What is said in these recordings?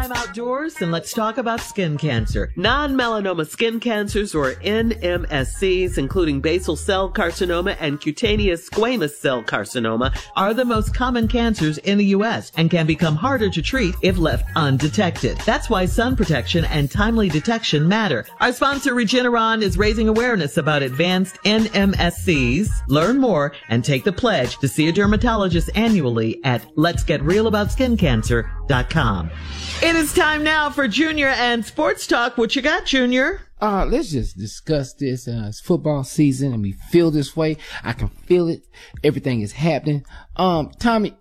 time outdoors, and let's talk about skin cancer. Non-melanoma skin cancers, or NMSCs, including basal cell carcinoma and cutaneous squamous cell carcinoma, are the most common cancers in the U.S. and can become harder to treat if left undetected. That's why sun protection and timely detection matter. Our sponsor, Regeneron, is raising awareness about advanced NMSCs. Learn more and take the pledge to see a dermatologist annually at letsgetrealaboutSkinCancer.com. It is time now for Junior and Sports Talk. What you got, Junior? Let's just discuss this. It's football season and we feel this way. I can feel it. Everything is happening. Tommy,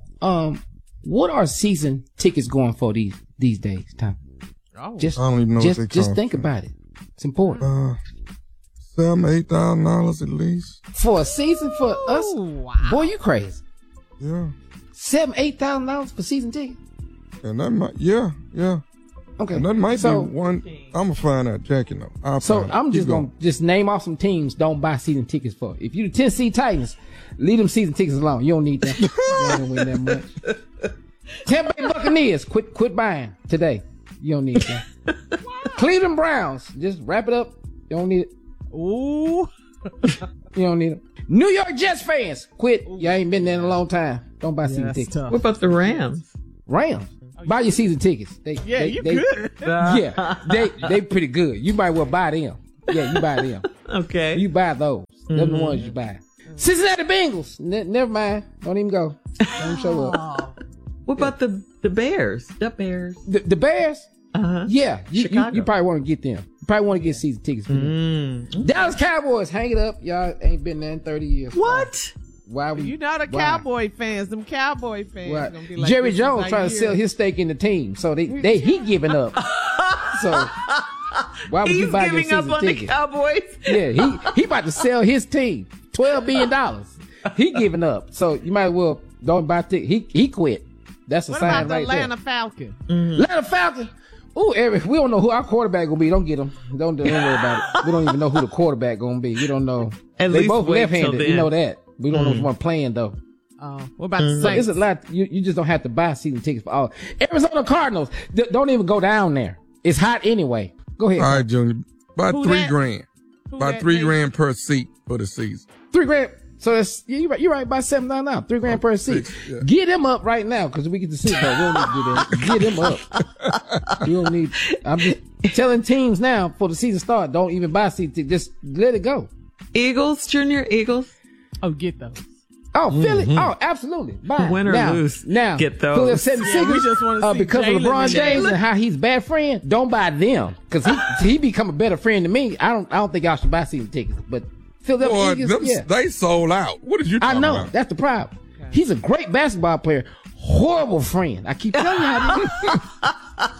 what are season tickets going for these days, Tommy? Oh. Just, I don't even know what they just cost. think about it. It's important. $7,000-$8,000 at least. For a season for us? Wow. Boy, you crazy. Yeah. $7,000-$8,000 for season tickets? And that might, yeah. Okay. And that might So- be one. I'm gonna find out, Jackie. No, So I'm just gonna just name off some teams don't buy season tickets for. If you the Tennessee Titans, leave them season tickets alone. You don't need them. You don't win that much. Tampa Bay Buccaneers, quit buying today. You don't need them. Cleveland Browns, just wrap it up. You don't need it. Ooh. You don't need them. New York Jets fans, quit. Y'all ain't been there in a long time. Don't buy season That's tickets. tough. What about the Rams? Rams, buy your season tickets. They good. Yeah, they pretty good. You might well buy them. Yeah, you buy them. Okay. You buy those. Those are the ones you buy. Cincinnati Bengals. Never mind. Don't even go. Don't even show up. What about the Bears? The Bears. The Bears? Uh-huh. Yeah. You Chicago. probably want to get them. You probably want to get season tickets for them. Dallas Cowboys, hang it up. Y'all ain't been there in 30 years. What? Why would You know the Cowboy fans, them Cowboy fans. Why? Gonna be like, Jerry this is Jones our trying to year. sell his stake in the team. So he giving up. So why would He's you buy your giving up season on the ticket? Cowboys. Yeah, he about to sell his team. $12 billion. He giving up. So you might as well don't buy tickets. He quit. That's a What sign about the right Atlanta Falcons? Atlanta Falcons. Ooh, Eric, we don't know who our quarterback gonna be. Don't get him. Don't worry about it. We don't even know who the quarterback gonna be. We don't know. At They least both wait till left-handed. We then. know that. We don't know which one playing though. What about the So Saints? it's a lot. You just don't have to buy season tickets for all. Arizona Cardinals. Don't even go down there. It's hot anyway. Go ahead. All right, Junior. About Who $3 that? grand. Who About that, $3 Nate? grand per seat for the season. $3 grand. So that's you're right. About $7 now. $3 grand per seat. Yeah. Get him up right now because we get the Super Bowl. We don't need to do that. Get him up. You don't need. I'm just telling teams now for the season start. Don't even buy season tickets. Just let it go. Eagles, Junior, Eagles. Oh, get those. Oh, Philly. Oh, absolutely. Buy it. Win or now, lose, Now, get those. Philly 76ers, Yeah, we just wanna see because of Jalen LeBron and James Jalen. and how he's a bad friend, don't buy them. Because he become a better friend to me. I don't think y'all should buy season tickets. But Philadelphia Boy, Eagles, yeah. they sold out. What did you I talking know. about? That's the problem. He's a great basketball player. Horrible friend. I keep telling you how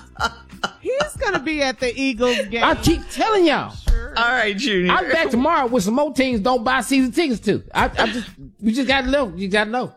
He's going to be at the Eagles game. I keep telling y'all. All right, Junior. I'm back tomorrow with some more teams don't buy season tickets too. We just got to know. You got to know.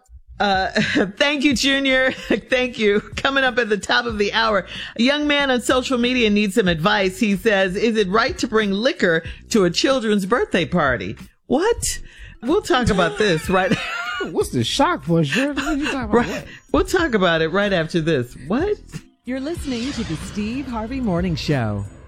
Thank you, Junior. Thank you. Coming up at the top of the hour, a young man on social media needs some advice. He says, is it right to bring liquor to a children's birthday party? What? We'll talk about this right. What's the shock for sure? What are you talking about? Right. We'll talk about it right after this. What? You're listening to the Steve Harvey Morning Show.